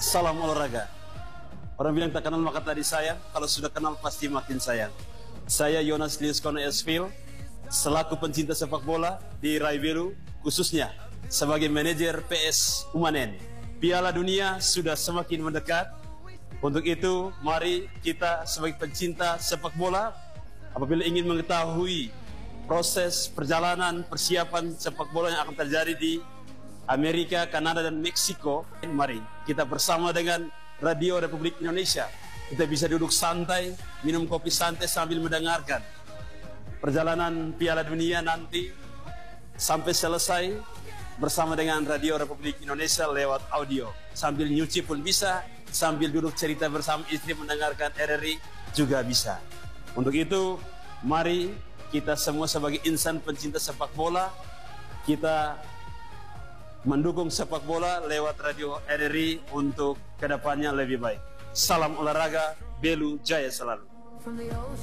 Salam olahraga. Orang bilang tak kenal maka tadi sayang, kalau sudah kenal pasti makin sayang. Saya Yonas Liuskono Esfil, selaku pencinta sepak bola di Rai Belu, khususnya sebagai manajer PS Umanen. Piala Dunia sudah semakin mendekat. Untuk itu, mari kita sebagai pencinta sepak bola, apabila ingin mengetahui proses perjalanan persiapan sepak bola yang akan terjadi di Amerika, Kanada, dan Meksiko, mari kita bersama dengan Radio Republik Indonesia. Kita bisa duduk santai, minum kopi santai sambil mendengarkan perjalanan Piala Dunia nanti sampai selesai bersama dengan Radio Republik Indonesia lewat audio. Sambil nyuci pun bisa, sambil duduk cerita bersama istri mendengarkan RRI juga bisa. Untuk itu, mari kita semua sebagai insan pencinta sepak bola, kita mendukung sepak bola lewat radio RRI untuk kedepannya lebih baik. Salam olahraga, Belu Jaya selalu.